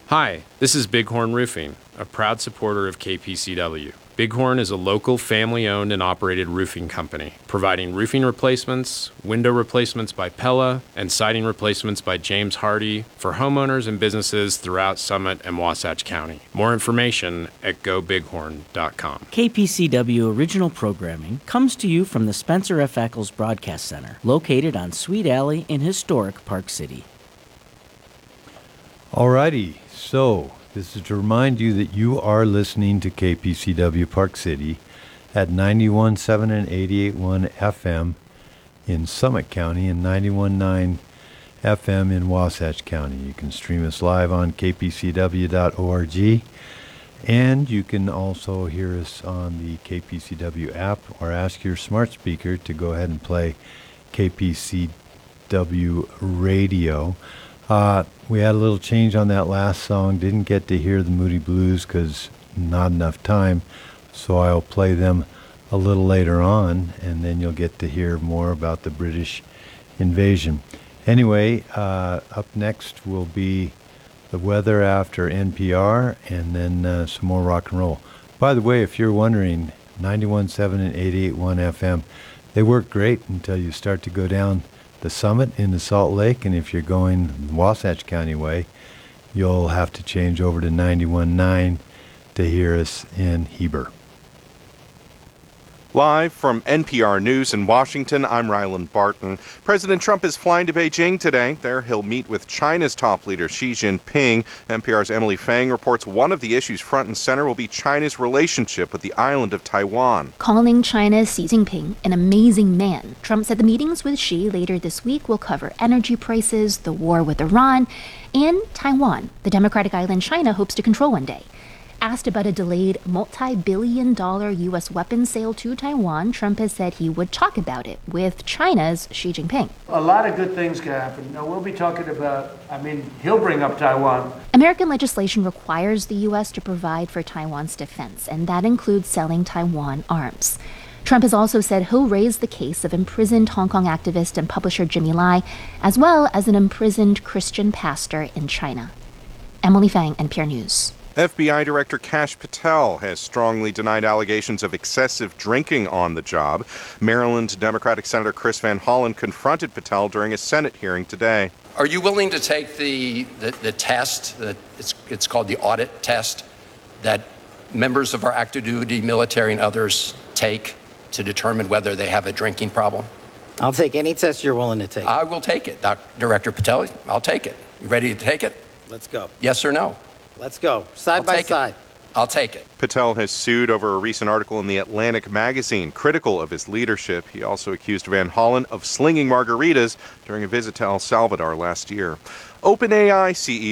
Hi, this is Bighorn Roofing, a proud supporter of KPCW. Bighorn is a local family-owned and operated roofing company, providing roofing replacements, window replacements by Pella, and siding replacements by James Hardy for homeowners and businesses throughout Summit and Wasatch County. More information at gobighorn.com. KPCW original programming comes to you from the Spencer F. Eccles Broadcast Center, located on Sweet Alley in historic Park City. Alrighty, so this is to remind you that you are listening to KPCW Park City at 91.7 and 88.1 FM in Summit County and 91.9 FM in Wasatch County. You can stream us live on kpcw.org, and you can also hear us on the KPCW app, or ask your smart speaker to go ahead and play KPCW Radio. We had a little change on that last song. Didn't get to hear the Moody Blues because not enough time, so I'll play them a little later on, and then you'll get to hear more about the British invasion. Anyway, up next will be the weather after NPR, and then some more rock and roll. By the way, if you're wondering, 91.7 and 88.1 FM, they work great until you start to go down the Summit into Salt Lake, and if you're going Wasatch County way, you'll have to change over to 91.9 to hear us in Heber. Live from NPR News in Washington, I'm Ryland Barton. President Trump is flying to Beijing today. There he'll meet with China's top leader Xi Jinping. NPR's Emily Fang reports one of the issues front and center will be China's relationship with the island of Taiwan. Calling China's Xi Jinping an amazing man, Trump said the meetings with Xi later this week will cover energy prices, the war with Iran, and Taiwan, the democratic island China hopes to control one day. Asked about a delayed multi-billion-dollar U.S. weapons sale to Taiwan, Trump has said he would talk about it with China's Xi Jinping. A lot of good things can happen. Now, we'll be talking about, he'll bring up Taiwan. American legislation requires the U.S. to provide for Taiwan's defense, and that includes selling Taiwan arms. Trump has also said he'll raise the case of imprisoned Hong Kong activist and publisher Jimmy Lai, as well as an imprisoned Christian pastor in China. Emily Fang, NPR News. FBI Director Kash Patel has strongly denied allegations of excessive drinking on the job. Maryland Democratic Senator Chris Van Hollen confronted Patel during a Senate hearing today. Are you willing to take the test, it's called the audit test, that members of our active duty military and others take to determine whether they have a drinking problem? I'll take any test you're willing to take. I will take it, Director Patel. I'll take it. You ready to take it? Let's go. Yes or no? Let's go. Side by side. I'll take it. Patel has sued over a recent article in the Atlantic magazine critical of his leadership. He also accused Van Hollen of slinging margaritas during a visit to El Salvador last year. OpenAI CEO